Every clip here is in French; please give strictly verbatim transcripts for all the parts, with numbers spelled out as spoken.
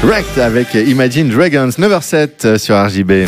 Wrecked avec Imagine Dragons, neuf heures sept sur R J B.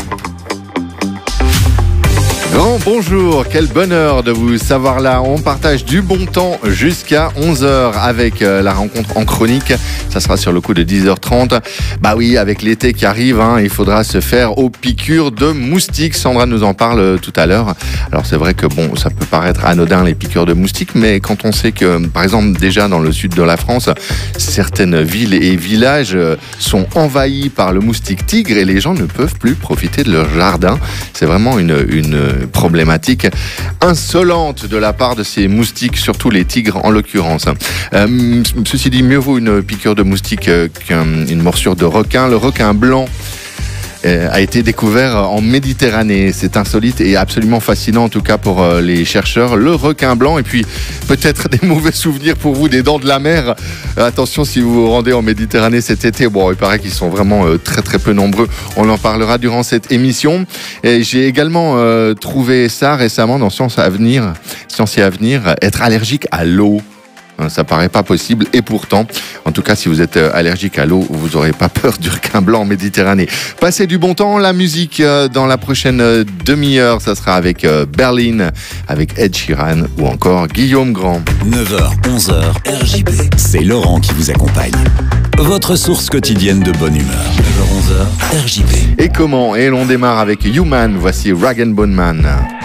Grand bonjour, quel bonheur de vous savoir là. On partage du bon temps jusqu'à onze heures avec la rencontre en chronique. Ça sera sur le coup de dix heures trente. Bah oui, avec l'été qui arrive, hein, il faudra se faire aux piqûres de moustiques. Sandra nous en parle tout à l'heure. Alors c'est vrai que bon, ça peut paraître anodin les piqûres de moustiques, mais quand on sait que, par exemple, déjà dans le sud de la France, certaines villes et villages sont envahis par le moustique tigre et les gens ne peuvent plus profiter de leur jardin. C'est vraiment une, une problématique insolente de la part de ces moustiques, surtout les tigres en l'occurrence. Euh, ceci dit, mieux vaut une piqûre de moustique qu'une morsure de requin. Le requin blanc a été découvert en Méditerranée. C'est insolite et absolument fascinant, en tout cas pour les chercheurs. Le requin blanc, et puis peut-être des mauvais souvenirs pour vous des dents de la mer. Attention si vous vous rendez en Méditerranée cet été. Bon, il paraît qu'ils sont vraiment très très peu nombreux. On en parlera durant cette émission. Et j'ai également euh, trouvé ça récemment dans Science à venir, Science et Avenir, être allergique à l'eau. Ça paraît pas possible et pourtant, en tout cas, si vous êtes allergique à l'eau, vous n'aurez pas peur du requin blanc en Méditerranée. Passez du bon temps, la musique dans la prochaine demi-heure, ça sera avec Berlin, avec Ed Sheeran ou encore Guillaume Grand. neuf heures, onze heures, R J B, c'est Laurent qui vous accompagne. Votre source quotidienne de bonne humeur. neuf heures, onze heures, R J B. Et comment ? Et l'on démarre avec Human, voici Rag and Bone Man.